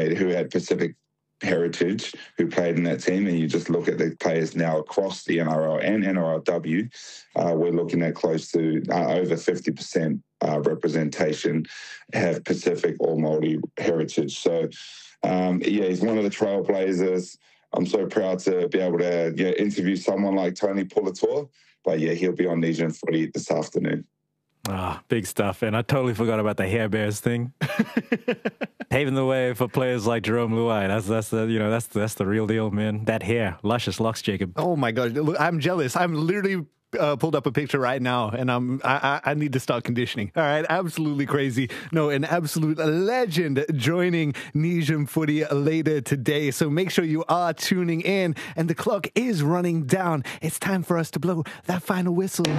who had Pacific heritage who played in that team, and you just look at the players now across the NRL and NRLW, we're looking at close to over 50% representation have Pacific or Māori heritage. So, he's one of the trailblazers. I'm so proud to be able to interview someone like Tony Puletua, but he'll be on Nesian Footy this afternoon. Big stuff. And I totally forgot about the Hair Bears thing. Paving the way for players like Jerome Luai. That's the real deal, man. That hair, luscious locks, Jacob. Oh my God, look, I'm jealous. I'm literally pulled up a picture right now, and I need to start conditioning. All right, absolutely crazy. No, an absolute legend joining Nesian Footy later today. So make sure you are tuning in, and the clock is running down. It's time for us to blow that final whistle.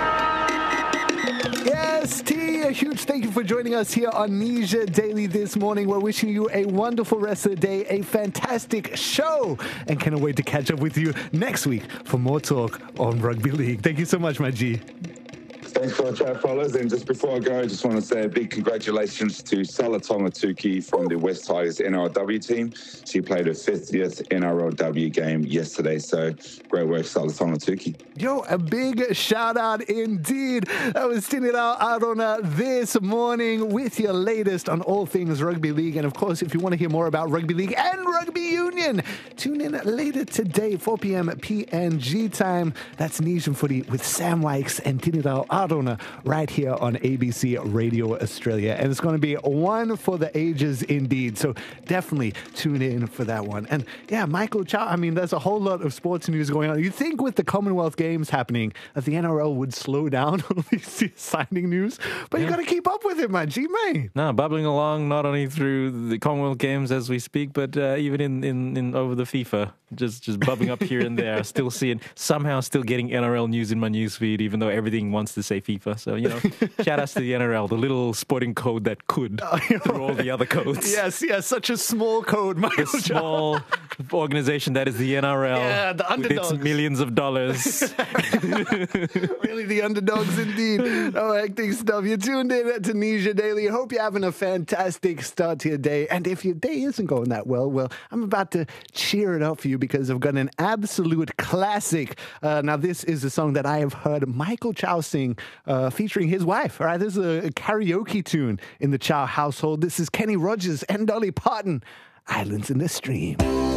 Yes, T, a huge thank you for joining us here on Nesia Daily this morning. We're wishing you a wonderful rest of the day, a fantastic show, and cannot wait to catch up with you next week for more talk on Rugby League. Thank you so much, my G. Thanks for the chat, fellas. And just before I go, I just want to say a big congratulations to Sala Tonga-Tuki from the West Tigers NRLW team. She played her 50th NRLW game yesterday. So great work, Sala Tonga-Tuki. Yo, a big shout out indeed. That was Tinirao Arona this morning with your latest on all things rugby league. And of course, if you want to hear more about rugby league and rugby union, tune in later today, 4 p.m. PNG time. That's Nesian Footy with Sam Wykes and Tinirao Arona right here on ABC Radio Australia. And it's going to be one for the ages indeed. So definitely tune in for that one. And yeah, Michael Chow, I mean, there's a whole lot of sports news going on. You think with the Commonwealth Games happening that the NRL would slow down all these signing news, but you got to keep up with it, man. Gee, man. No, bubbling along not only through the Commonwealth Games as we speak, but even in over the FIFA, just bubbling up here and there. Still getting NRL news in my newsfeed, even though everything wants to say FIFA. So, shout outs to the NRL, the little sporting code that could through all the other codes. Yes, such a small code, Michael. The small organization that is the NRL. Yeah, the underdogs. With its millions of dollars. Really, the underdogs indeed. Oh, hectic stuff. You're tuned in to Nesia Daily. Hope you're having a fantastic start to your day. And if your day isn't going that well, I'm about to cheer it up for you because I've got an absolute classic. Now, this is a song that I have heard Michael Chow sing featuring his wife. All right, this is a karaoke tune in the Chow household. This is Kenny Rogers and Dolly Parton, Islands in the Stream.